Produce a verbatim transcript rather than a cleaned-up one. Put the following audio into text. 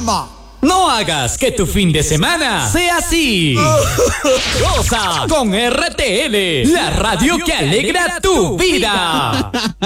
mamá. No hagas que tu fin de semana sea así. Goza con R T L, la radio que alegra tu vida.